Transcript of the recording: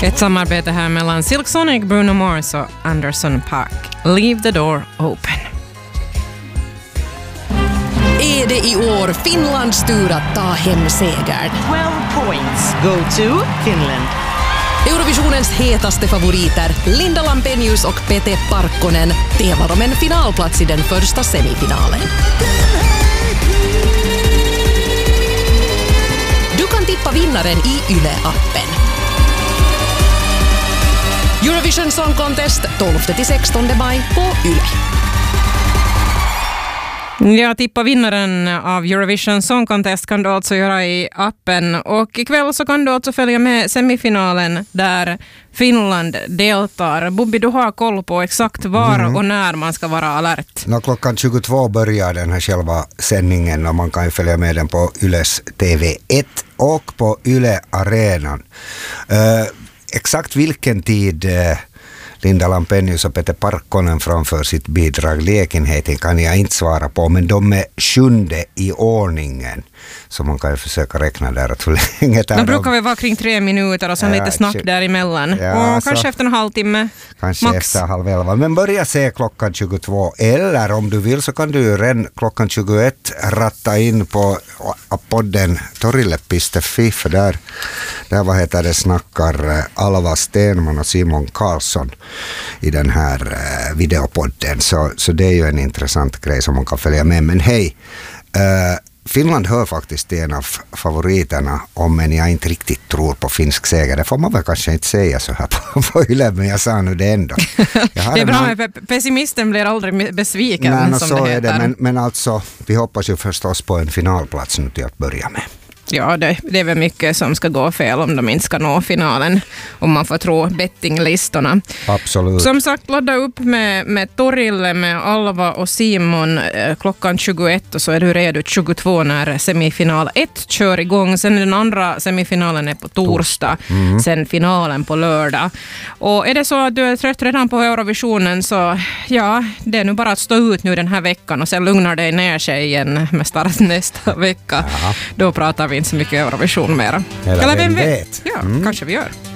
Ett samarbete här mellan Silk Sonic, Bruno Mars och Anderson .Paak. Leave the door open. Är det i år Finlands tur att ta hem segern? 12 points go to Finland. Eurovisionens hetaste favoriter, Linda Lampenius och Pete Parkkonen, tävlar om en finalplats i den första semifinalen. Du kan tippa vinnaren i Yle-appen. Eurovision Song Contest 12-16 maj på Yle. Ja, tippa vinnaren av Eurovision Song Contest kan du alltså göra i appen. Och ikväll så kan du alltså följa med semifinalen där Finland deltar. Bobby, du har koll på exakt var och när man ska vara alert. Klockan 22 börjar den här själva sändningen och man kan ju följa med den på Yles TV1 och på Yle Arenan. Exakt vilken tid Linda Lampenius och Pete Parkkonen framför sitt bidrag Lekenheten kan jag inte svara på, men de är 7:e i ordningen. Så man kan ju försöka räkna där att hur länge tar de brukar väl vara kring 3 minuter och sen lite snack däremellan. Ja, och kanske efter en halvtimme. Kanske max. efter 10:30. Men börja se klockan 22. Eller om du vill så kan du redan klockan 21 ratta in på podden Torille.fi, för där snackar Alva Stenman och Simon Karlsson i den här videopodden. Så det är ju en intressant grej som man kan följa med. Men hej, Finland hör faktiskt en av favoriterna, om än jag inte riktigt tror på finsk seger. Det får man väl kanske inte säga så här på Yle, men jag sa nu det ändå. Det är bra, men pessimisten blir aldrig besviken. Nej, som så det heter. är det, men alltså vi hoppas ju förstås på en finalplats nu till att börja med. Ja, det är väl mycket som ska gå fel om de inte ska nå finalen, om man får tro bettinglistorna. Absolut. Som sagt, ladda upp med Torille med Alva och Simon klockan 21 och så är du redo 22 när semifinal 1 kör igång. Sen den andra semifinalen är på torsdag, sen finalen på lördag. Och är det så att du är trött redan på Eurovisionen, så ja, det är nu bara att stå ut nu den här veckan och sen lugnar dig ner sig igen med start nästa vecka. Då pratar vi inte så mycket Eurovision mera. Eller vem vet? Ja, kanske vi gör.